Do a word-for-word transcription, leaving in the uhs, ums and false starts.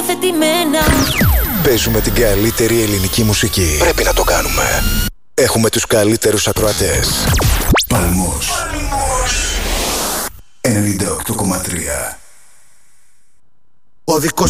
υιοθετημένα. Παίζουμε την καλύτερη ελληνική μουσική. Πρέπει να το κάνουμε. Έχουμε τους καλύτερους ακροατές. Παλμός ενενήντα οκτώ κόμμα τρία. Ο δικός